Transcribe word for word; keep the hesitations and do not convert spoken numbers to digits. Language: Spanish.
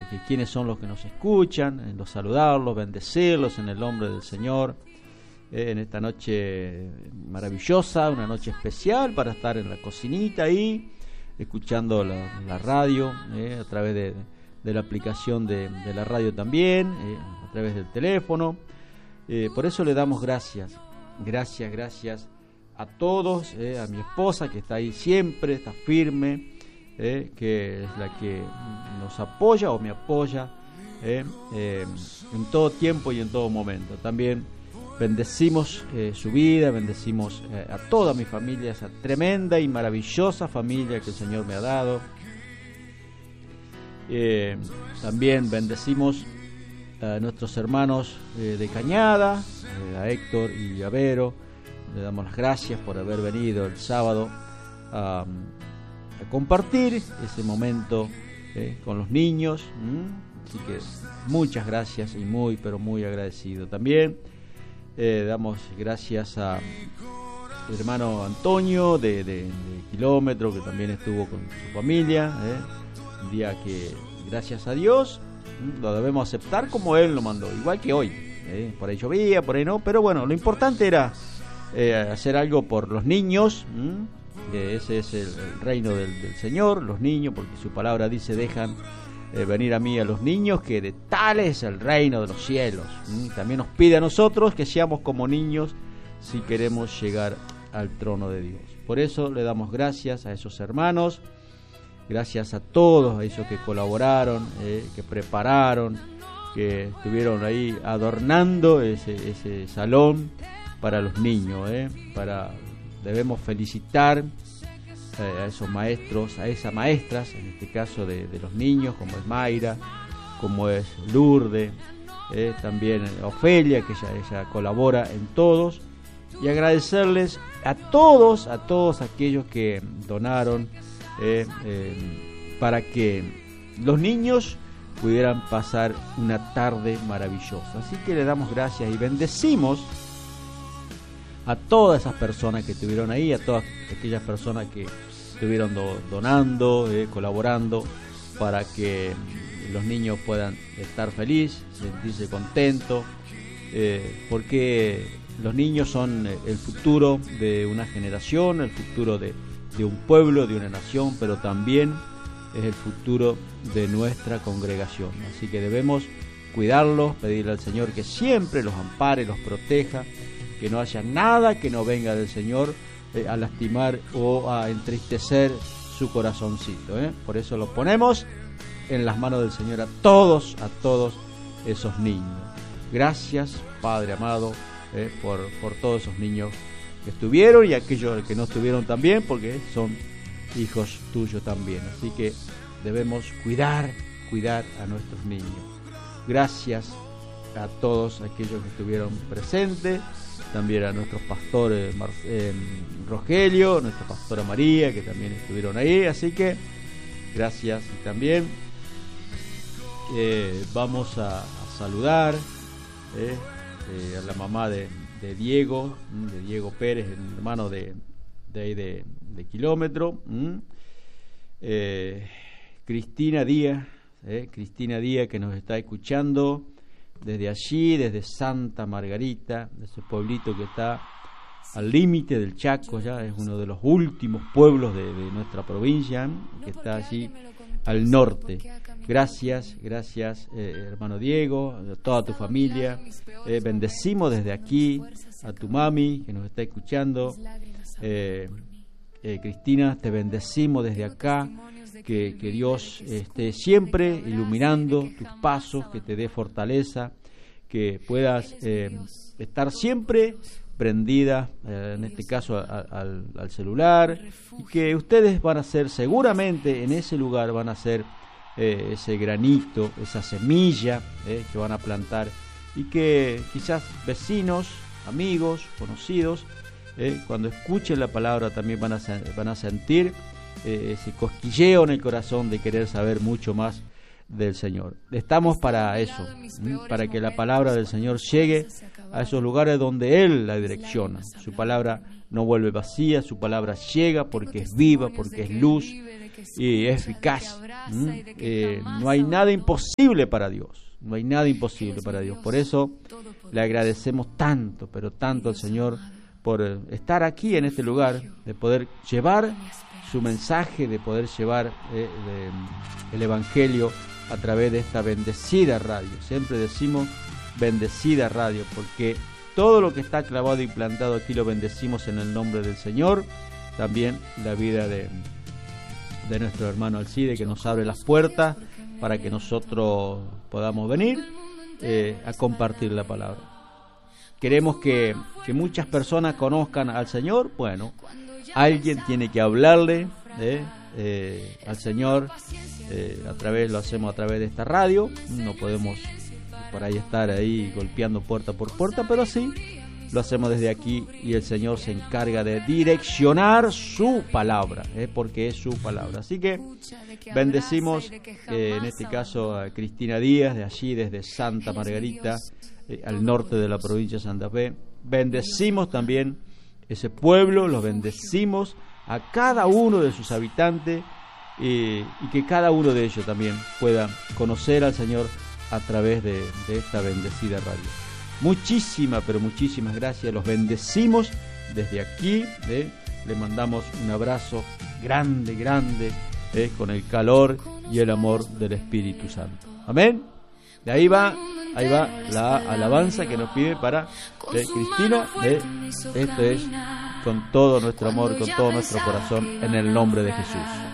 que quiénes son los que nos escuchan, en los saludarlos, bendecirlos en el nombre del Señor, eh, en esta noche maravillosa, una noche especial para estar en la cocinita ahí, escuchando la, la radio, eh, a través de, de la aplicación de, de la radio también, eh, a través del teléfono. Eh, por eso le damos gracias, gracias, gracias a todos, eh, a mi esposa que está ahí siempre, está firme, eh, que es la que nos apoya o me apoya eh, eh, en todo tiempo y en todo momento. También bendecimos eh, su vida, bendecimos eh, a toda mi familia, esa tremenda y maravillosa familia que el Señor me ha dado. Eh, también bendecimos a nuestros hermanos eh, de Cañada, eh, a Héctor y a Vero. Le damos las gracias por haber venido el sábado a, a compartir ese momento eh, con los niños. ¿Mm? Así que muchas gracias y muy, pero muy agradecido. También eh, damos gracias a el hermano Antonio de, de, de Kilómetro, que también estuvo con su familia. Eh, un día que, gracias a Dios, lo debemos aceptar como Él lo mandó, igual que hoy. Eh, por ahí llovía, por ahí no, pero bueno, lo importante era eh, hacer algo por los niños. ¿Mm? Ese es el, el reino del, del Señor, los niños, porque su palabra dice: dejan eh, venir a mí a los niños, que de tal es el reino de los cielos. ¿Mm? También nos pide a nosotros que seamos como niños si queremos llegar al trono de Dios. Por eso le damos gracias a esos hermanos. Gracias a todos, a esos que colaboraron, eh, que prepararon, que estuvieron ahí adornando ese, ese salón para los niños. Eh, para Debemos felicitar eh, a esos maestros, a esas maestras, en este caso de, de los niños, como es Mayra, como es Lourdes, eh, también Ofelia, que ella, ella colabora en todos, y agradecerles a todos, a todos aquellos que donaron, Eh, eh, para que los niños pudieran pasar una tarde maravillosa. Así que le damos gracias y bendecimos a todas esas personas que estuvieron ahí, a todas aquellas personas que estuvieron do, donando, eh, colaborando, para que los niños puedan estar felices, sentirse contentos, eh, porque los niños son el futuro de una generación, el futuro de de un pueblo, de una nación, pero también es el futuro de nuestra congregación. Así que debemos cuidarlos, pedirle al Señor que siempre los ampare, los proteja, que no haya nada que no venga del Señor eh, a lastimar o a entristecer su corazoncito. ¿eh? Por eso lo ponemos en las manos del Señor a todos, a todos esos niños. Gracias, Padre amado, eh, por, por todos esos niños que estuvieron y aquellos que no estuvieron también, porque son hijos tuyos también. Así que debemos cuidar, cuidar a nuestros niños. Gracias a todos aquellos que estuvieron presentes, también a nuestros pastores Mar- eh, Rogelio, nuestra pastora María, que también estuvieron ahí. Así que gracias. Y también eh, vamos a, a saludar eh, eh, a la mamá de de Diego, de Diego Pérez, el hermano de de, de, de Kilómetro, eh, Cristina Díaz, eh, Cristina Díaz, que nos está escuchando desde allí, desde Santa Margarita, de ese pueblito que está al límite del Chaco, ya es uno de los últimos pueblos de, de nuestra provincia, que está allí al norte. Gracias, gracias eh, hermano Diego, a toda tu familia. Eh, bendecimos desde aquí a tu mami que nos está escuchando. Eh, eh, Cristina, te bendecimos desde acá. Que, que Dios esté siempre iluminando tus pasos, que te dé fortaleza, que puedas eh, estar siempre prendida, eh, en este caso a, a, al, al celular, y que ustedes van a ser seguramente en ese lugar, van a ser Eh, ese granito, esa semilla eh, que van a plantar, y que quizás vecinos, amigos, conocidos, eh, cuando escuchen la palabra también van a, van a sentir eh, ese cosquilleo en el corazón de querer saber mucho más del Señor. Estamos para eso, ¿m? para que la palabra del Señor llegue a esos lugares donde Él la direcciona. Su palabra no vuelve vacía, su palabra llega porque es viva, porque es luz y es eficaz. Eh, no hay nada imposible para Dios, no hay nada imposible para Dios. Por eso le agradecemos tanto, pero tanto al Señor por estar aquí en este lugar, de poder llevar su mensaje, de poder llevar eh, de, el Evangelio a través de esta bendecida radio. Siempre decimos bendecida radio, porque todo lo que está clavado y plantado aquí lo bendecimos en el nombre del Señor. También la vida de, de nuestro hermano Alcide, que nos abre las puertas para que nosotros podamos venir eh, a compartir la palabra. Queremos que, que muchas personas conozcan al Señor. Bueno, alguien tiene que hablarle eh, eh, al Señor. Eh, a través lo hacemos a través de esta radio. No podemos por ahí estar ahí golpeando puerta por puerta, pero sí lo hacemos desde aquí, y el Señor se encarga de direccionar su palabra, eh, porque es su palabra. Así que bendecimos eh, en este caso a Cristina Díaz, de allí desde Santa Margarita, eh, al norte de la provincia de Santa Fe. Bendecimos también ese pueblo, los bendecimos a cada uno de sus habitantes, eh, y que cada uno de ellos también pueda conocer al Señor a través de, de esta bendecida radio. Muchísimas, pero muchísimas gracias. Los bendecimos desde aquí, ¿eh? Le mandamos un abrazo grande, grande, ¿eh? con el calor y el amor del Espíritu Santo. Amén. De ahí va, ahí va la alabanza que nos pide para ¿eh? Cristina. ¿eh? Esto es con todo nuestro amor, con todo nuestro corazón, en el nombre de Jesús.